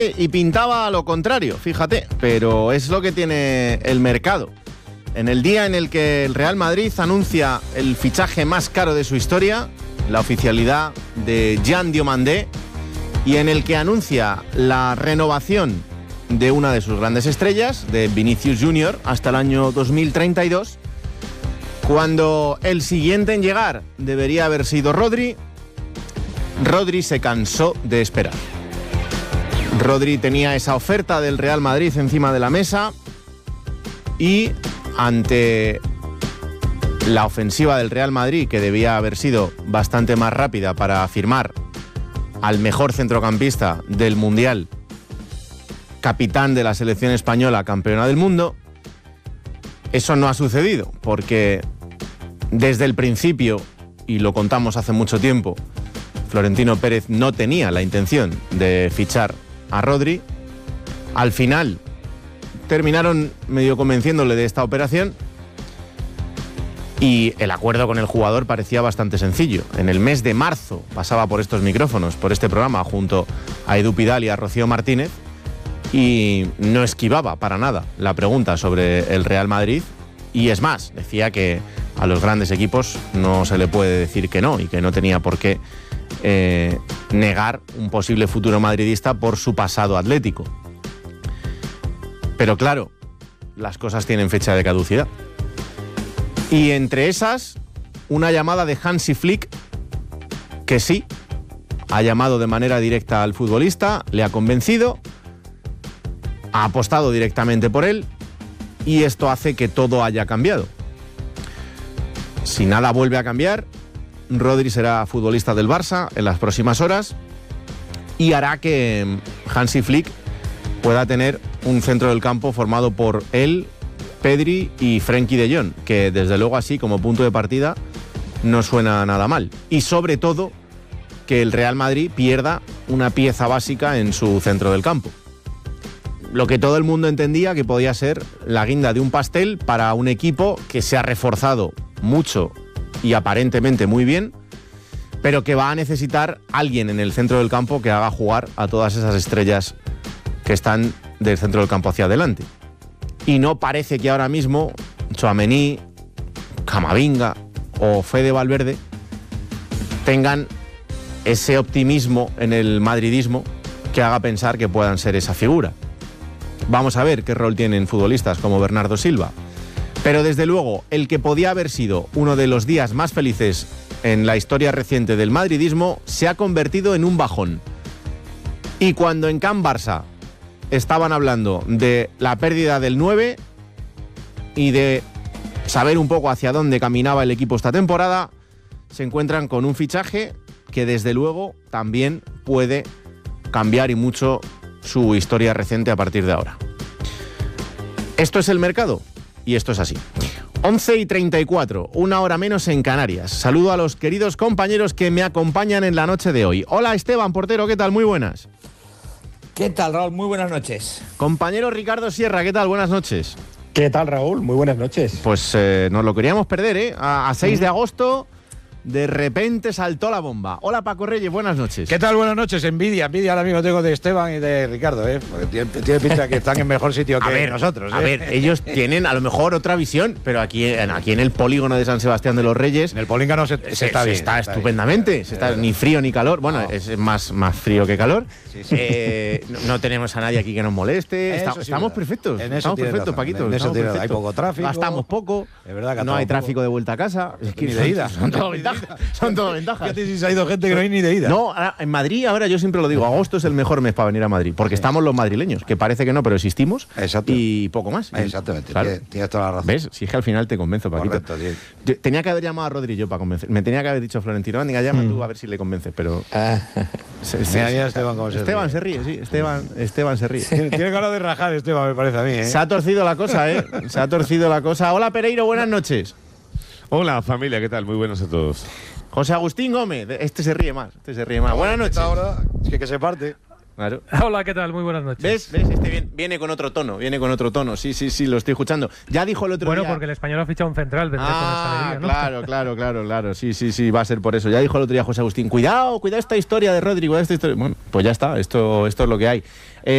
y pintaba lo contrario, fíjate, pero es lo que tiene el mercado. En el día en el que el Real Madrid anuncia el fichaje más caro de su historia, la oficialidad de Jean Diomandé, y en el que anuncia la renovación de una de sus grandes estrellas, de Vinicius Junior, hasta el año 2032, cuando el siguiente en llegar debería haber sido Rodri, Rodri se cansó de esperar. Rodri tenía esa oferta del Real Madrid encima de la mesa y ante la ofensiva del Real Madrid, que debía haber sido bastante más rápida para firmar al mejor centrocampista del Mundial, capitán de la selección española, campeona del mundo, eso no ha sucedido, porque desde el principio, y lo contamos hace mucho tiempo, Florentino Pérez no tenía la intención de fichar a Rodri. Al final terminaron medio convenciéndole de esta operación y el acuerdo con el jugador parecía bastante sencillo. En el mes de marzo pasaba por estos micrófonos, por este programa, junto a Edu Pidal y a Rocío Martínez, y no esquivaba para nada la pregunta sobre el Real Madrid, y es más, decía que a los grandes equipos no se le puede decir que no, y que no tenía por qué negar un posible futuro madridista por su pasado atlético. Pero claro, las cosas tienen fecha de caducidad. Y entre esas, una llamada de Hansi Flick, que sí, ha llamado de manera directa al futbolista, le ha convencido, ha apostado directamente por él, y esto hace que todo haya cambiado. Si nada vuelve a cambiar, Rodri será futbolista del Barça en las próximas horas y hará que Hansi Flick pueda tener un centro del campo formado por él, Pedri y Frenkie de Jong, que desde luego así como punto de partida no suena nada mal. Y sobre todo que el Real Madrid pierda una pieza básica en su centro del campo. Lo que todo el mundo entendía que podía ser la guinda de un pastel para un equipo que se ha reforzado mucho y aparentemente muy bien, pero que va a necesitar alguien en el centro del campo que haga jugar a todas esas estrellas que están del centro del campo hacia adelante. Y no parece que ahora mismo Tchouaméni, Camavinga o Fede Valverde tengan ese optimismo en el madridismo que haga pensar que puedan ser esa figura. Vamos a ver qué rol tienen futbolistas como Bernardo Silva. Pero desde luego, el que podía haber sido uno de los días más felices en la historia reciente del madridismo se ha convertido en un bajón. Y cuando en Can Barça estaban hablando de la pérdida del 9 y de saber un poco hacia dónde caminaba el equipo esta temporada, se encuentran con un fichaje que desde luego también puede cambiar y mucho su historia reciente a partir de ahora. Esto es el mercado y esto es así. 11:34, una hora menos en Canarias. Saludo a los queridos compañeros que me acompañan en la noche de hoy. Hola Esteban Portero, ¿qué tal? Muy buenas. ¿Qué tal, Raúl? Muy buenas noches. Compañero Ricardo Sierra, ¿qué tal? Buenas noches. ¿Qué tal, Raúl? Muy buenas noches. Pues nos lo queríamos perder, ¿eh? A 6 de agosto... De repente saltó la bomba. Hola Paco Reyes, buenas noches. ¿Qué tal? Buenas noches. Envidia ahora mismo tengo de Esteban y de Ricardo, porque tiene pinta que están en mejor sitio que nosotros. A ver, ellos tienen a lo mejor otra visión, pero aquí en el polígono de San Sebastián de los Reyes... En el polígono se está bien. Está estupendamente. Ni frío ni calor. Bueno, no. Es más frío que calor. Sí. No tenemos a nadie aquí que nos moleste. Estamos perfectos. Estamos perfectos, Paquito. En eso hay poco tráfico. Gastamos poco. Es verdad que no hay tráfico de vuelta a casa. Es que ni de ida. Son todo ventajas. Fíjate si se ha ido gente que no hay ni de ida. No, en Madrid ahora yo siempre lo digo, agosto es el mejor mes para venir a Madrid, porque estamos los madrileños, que parece que no, pero existimos. Exacto. Y poco más. Exactamente, claro. Tienes toda la razón. ¿Ves? Si es que al final te convenzo, Paquito. Correcto, tenía que haber llamado a Rodri yo para convencer. Me tenía que haber dicho Florentino, venga, llama tú a ver si le convences, pero... Mira Esteban cómo se ríe, sí. Esteban se ríe. Tiene ganas de rajar Esteban, me parece a mí, ¿eh? Se ha torcido la cosa, ¿eh? Se ha torcido la cosa. Hola, Pereiro, buenas noches. Hola, familia, ¿qué tal? Muy buenos a todos. José Agustín Gómez, este se ríe más. Buenas noches. Ahora es que se parte. Claro. Hola, ¿qué tal? Muy buenas noches. ¿Ves? Este viene con otro tono, Sí, lo estoy escuchando. Ya dijo el otro día... Bueno, porque el Español ha fichado un central, vendré con esa alegría, ¿no? Claro. Sí, va a ser por eso. Ya dijo el otro día José Agustín, cuidado esta historia de Rodri, Bueno, pues ya está, esto es lo que hay.